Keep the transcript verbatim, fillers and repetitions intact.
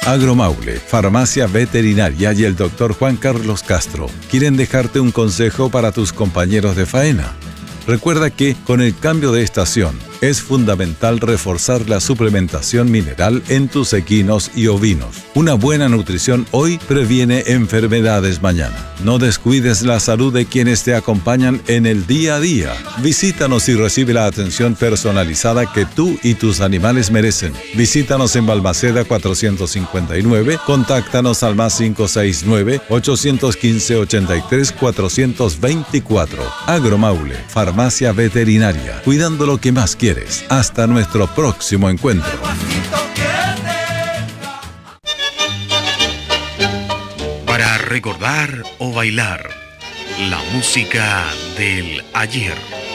Agromaule, Farmacia Veterinaria y el doctor Juan Carlos Castro quieren dejarte un consejo para tus compañeros de faena. Recuerda que con el cambio de estación es fundamental reforzar la suplementación mineral en tus equinos y ovinos. Una buena nutrición hoy previene enfermedades mañana. No descuides la salud de quienes te acompañan en el día a día. Visítanos y recibe la atención personalizada que tú y tus animales merecen. Visítanos en Balmaceda cuatrocientos cincuenta y nueve. Contáctanos al más cinco seis nueve, ocho uno cinco, ochenta y tres, cuatrocientos veinticuatro. Agromaule, Farmacia Veterinaria. Cuidando lo que más quieres. Hasta nuestro próximo encuentro. Para recordar o bailar la música del ayer.